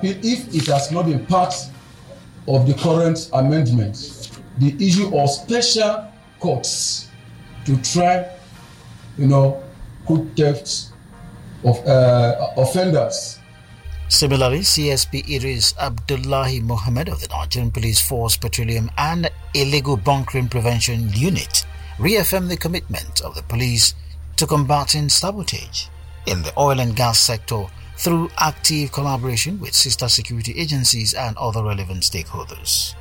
if it has not been part of the current amendment, the issue of special courts to try, put theft of offenders. Similarly, CSP Idris Abdullahi Mohammed of the Nigerian Police Force Petroleum and Illegal Bunkering Prevention Unit reaffirmed the commitment of the police to combating sabotage in the oil and gas sector through active collaboration with sister security agencies and other relevant stakeholders.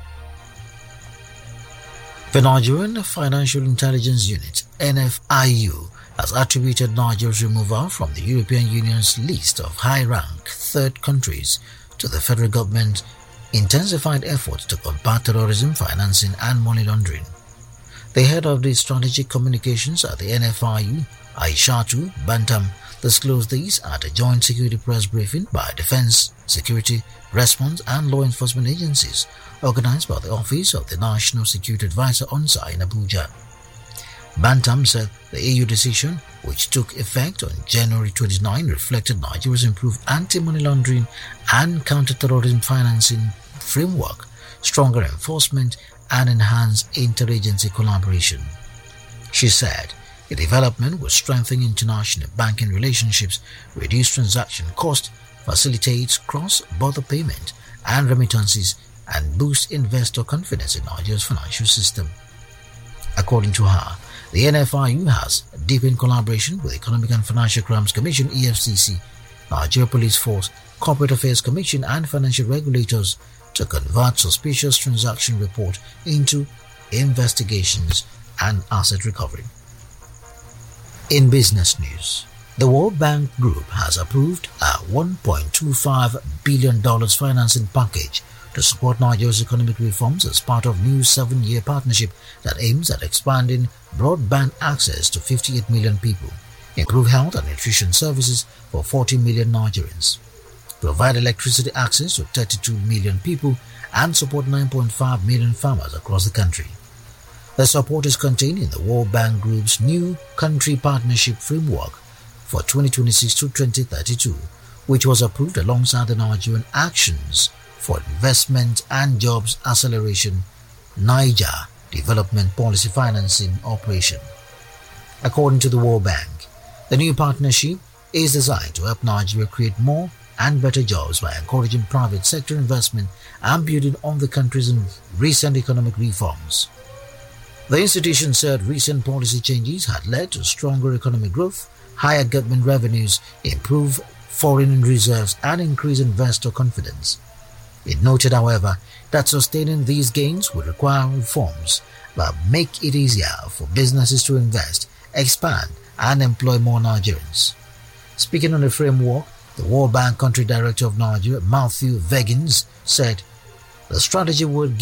The Nigerian Financial Intelligence Unit, NFIU, has attributed Nigeria's removal from the European Union's list of high-rank third countries to the federal government's intensified efforts to combat terrorism, financing and money laundering. The head of the strategic communications at the NFIU, Aishatu Bantam, disclosed these at a joint security press briefing by Defense, Security, Response and Law Enforcement Agencies organized by the Office of the National Security Advisor ONSA in Abuja. Bantam said the EU decision, which took effect on January 29, reflected Nigeria's improved anti-money laundering and counter-terrorism financing framework, stronger enforcement and enhanced interagency collaboration. She said the development will strengthen international banking relationships, reduce transaction costs, facilitate cross-border payment and remittances, and boost investor confidence in Nigeria's financial system. According to her, the NFIU has deepened collaboration with Economic and Financial Crimes Commission (EFCC), Nigeria Police Force, Corporate Affairs Commission and financial regulators to convert suspicious transaction report into investigations and asset recovery. In business news, the World Bank Group has approved a $1.25 billion financing package to support Nigeria's economic reforms as part of new 7-year partnership that aims at expanding broadband access to 58 million people, improve health and nutrition services for 40 million Nigerians, provide electricity access to 32 million people, and support 9.5 million farmers across the country. The support is contained in the World Bank Group's new country partnership framework for 2026 to 2032, which was approved alongside the Nigerian Actions for Investment and Jobs Acceleration (NIJA) Development Policy Financing Operation. According to the World Bank, the new partnership is designed to help Nigeria create more and better jobs by encouraging private sector investment and building on the country's recent economic reforms. The institution said recent policy changes had led to stronger economic growth, higher government revenues, improved foreign reserves, and increased investor confidence. It noted, however, that sustaining these gains would require reforms that make it easier for businesses to invest, expand, and employ more Nigerians. Speaking on the framework, the World Bank Country Director of Nigeria, Matthew Veggins, said the strategy would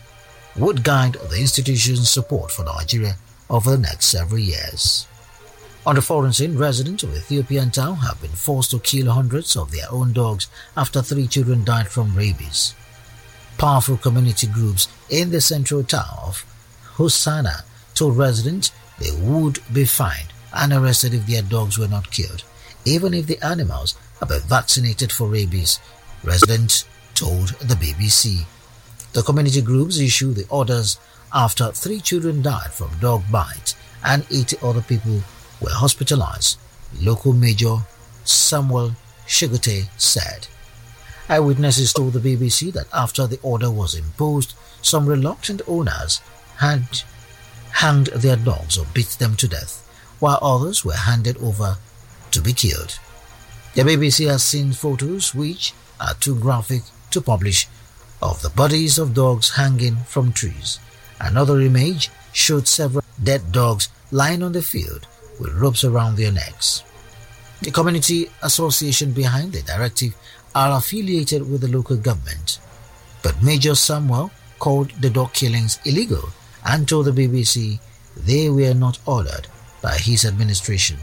guide the institution's support for Nigeria over the next several years. On the foreign scene, residents of Ethiopian town have been forced to kill hundreds of their own dogs after 3 children died from rabies. Powerful community groups in the central town of Hosanna told residents they would be fined and arrested if their dogs were not killed, even if the animals have been vaccinated for rabies, residents told the BBC. The community groups issued the orders after 3 children died from dog bites and 80 other people were hospitalized, local Major Samuel Shigote said. Eyewitnesses told the BBC that after the order was imposed, some reluctant owners had hanged their dogs or beat them to death, while others were handed over to be killed. The BBC has seen photos which are too graphic to publish of the bodies of dogs hanging from trees. Another image showed several dead dogs lying on the field with ropes around their necks. The community association behind the directive are affiliated with the local government, but Major Samuel called the dog killings illegal and told the BBC they were not ordered by his administration.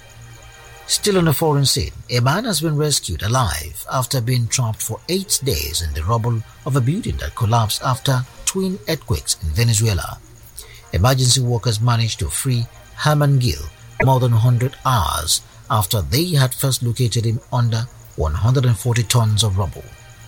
Still on the foreign scene, a man has been rescued alive after being trapped for 8 days in the rubble of a building that collapsed after twin earthquakes in Venezuela. Emergency workers managed to free Herman Gill more than 100 hours after they had first located him under 140 tons of rubble.